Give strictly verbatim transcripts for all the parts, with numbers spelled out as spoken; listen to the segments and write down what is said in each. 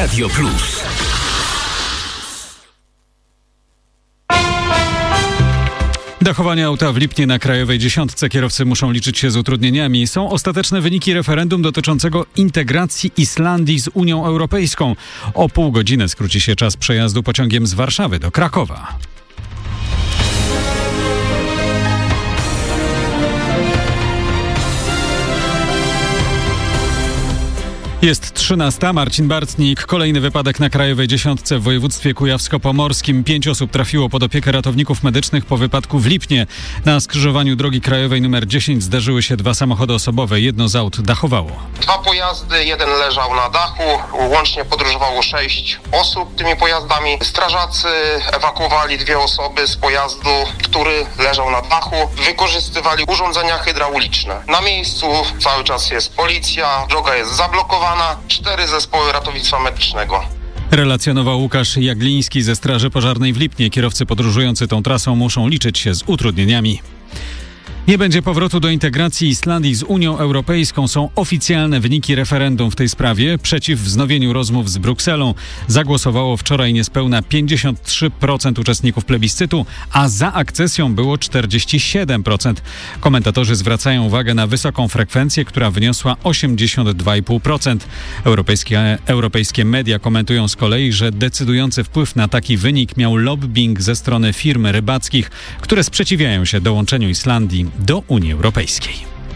Radio Plus. Dachowanie auta w Lipnie na Krajowej Dziesiątce. Kierowcy muszą liczyć się z utrudnieniami. Są ostateczne wyniki referendum dotyczącego integracji Islandii z Unią Europejską. O pół godziny skróci się czas przejazdu pociągiem z Warszawy do Krakowa. Jest trzynasta. Marcin Bartnik. Kolejny wypadek na Krajowej Dziesiątce w województwie kujawsko-pomorskim. Pięć osób trafiło pod opiekę ratowników medycznych po wypadku w Lipnie. Na skrzyżowaniu drogi krajowej numer dziesięć zderzyły się dwa samochody osobowe. Jedno z aut dachowało. Dwa pojazdy, jeden leżał na dachu. Łącznie podróżowało sześć osób tymi pojazdami. Strażacy ewakuowali dwie osoby z pojazdu, który leżał na dachu. Wykorzystywali urządzenia hydrauliczne. Na miejscu cały czas jest policja. Droga jest zablokowana. Cztery zespoły ratownictwa medycznego. Relacjonował Łukasz Jagliński ze Straży Pożarnej w Lipnie. Kierowcy podróżujący tą trasą muszą liczyć się z utrudnieniami. Nie będzie powrotu do integracji Islandii z Unią Europejską. Są oficjalne wyniki referendum w tej sprawie. Przeciw wznowieniu rozmów z Brukselą zagłosowało wczoraj niespełna pięćdziesiąt trzy procent uczestników plebiscytu, a za akcesją było czterdzieści siedem procent. Komentatorzy zwracają uwagę na wysoką frekwencję, która wyniosła osiemdziesiąt dwa i pół procent. Europejskie, europejskie media komentują z kolei, że decydujący wpływ na taki wynik miał lobbying ze strony firm rybackich, które sprzeciwiają się dołączeniu Islandii do Unii Europejskiej.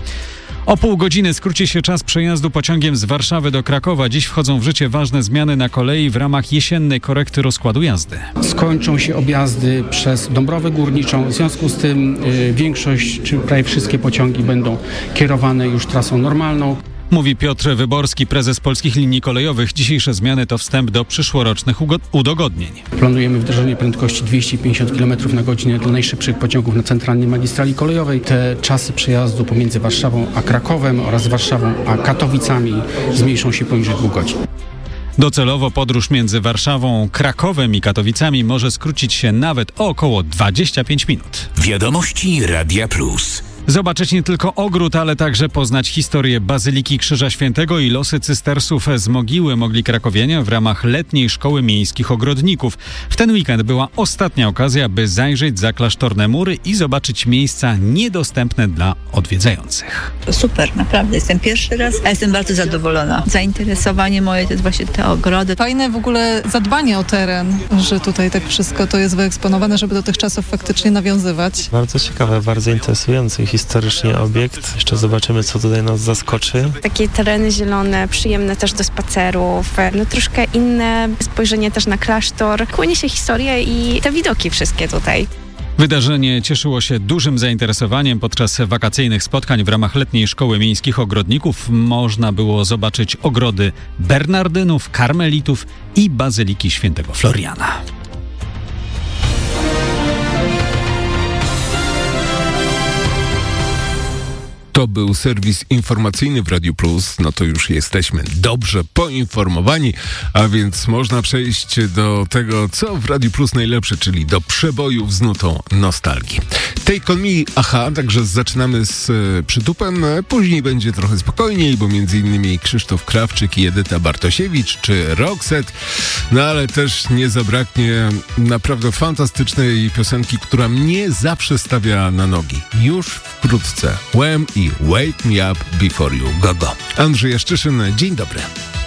O pół godziny skróci się czas przejazdu pociągiem z Warszawy do Krakowa. Dziś wchodzą w życie ważne zmiany na kolei w ramach jesiennej korekty rozkładu jazdy. Skończą się objazdy przez Dąbrowę Górniczą. W związku z tym y, większość, czy prawie wszystkie pociągi będą kierowane już trasą normalną. Mówi Piotr Wyborski, prezes Polskich Linii Kolejowych. Dzisiejsze zmiany to wstęp do przyszłorocznych udogodnień. Planujemy wdrożenie prędkości dwieście pięćdziesiąt kilometrów na godzinę dla najszybszych pociągów na centralnej magistrali kolejowej. Te czasy przejazdu pomiędzy Warszawą a Krakowem oraz Warszawą a Katowicami zmniejszą się poniżej dwóch godzin. Docelowo podróż między Warszawą, Krakowem i Katowicami może skrócić się nawet o około dwadzieścia pięć minut. Wiadomości Radia Plus. Zobaczyć nie tylko ogród, ale także poznać historię Bazyliki Krzyża Świętego i losy cystersów z Mogiły mogli krakowianie w ramach letniej szkoły miejskich ogrodników. W ten weekend była ostatnia okazja, by zajrzeć za klasztorne mury i zobaczyć miejsca niedostępne dla odwiedzających. Super, naprawdę. Jestem pierwszy raz, a jestem bardzo zadowolona. Zainteresowanie moje to jest właśnie te ogrody. Fajne w ogóle zadbanie o teren, że tutaj tak wszystko to jest wyeksponowane, żeby do tych czasów faktycznie nawiązywać. Bardzo ciekawe, bardzo interesujące historycznie obiekt. Jeszcze zobaczymy, co tutaj nas zaskoczy. Takie tereny zielone, przyjemne też do spacerów, no troszkę inne spojrzenie też na klasztor. Kłania się historia i te widoki wszystkie tutaj. Wydarzenie cieszyło się dużym zainteresowaniem. Podczas wakacyjnych spotkań w ramach letniej szkoły miejskich ogrodników można było zobaczyć ogrody Bernardynów, Karmelitów i Bazyliki Świętego Floriana. To był serwis informacyjny w Radiu Plus. No to już jesteśmy dobrze poinformowani, a więc można przejść do tego, co w Radiu Plus najlepsze, czyli do przebojów z nutą nostalgii. Take on me, aha, także zaczynamy z e, przytupem. Później będzie trochę spokojniej, bo między innymi Krzysztof Krawczyk i Edyta Bartosiewicz, czy Roxette. No ale też nie zabraknie naprawdę fantastycznej piosenki, która mnie zawsze stawia na nogi. Już wkrótce Wham i Wake Me Up Before You Go Go. Andrzej Jaszczyszyn, dzień dobry.